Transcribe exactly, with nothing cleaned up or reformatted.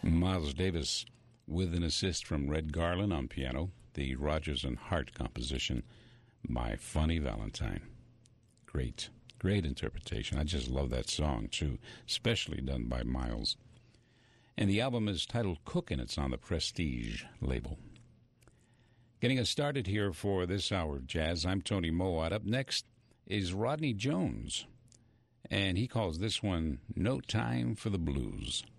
Miles Davis with an assist from Red Garland on piano, the Rodgers and Hart composition, My Funny Valentine. Great, great interpretation. I just love that song, too, especially done by Miles. And the album is titled Cookin'. It's on the Prestige label. Getting us started here for this hour of jazz, I'm Tony Mowat. Up next is Rodney Jones, and he calls this one No Time for the Blues.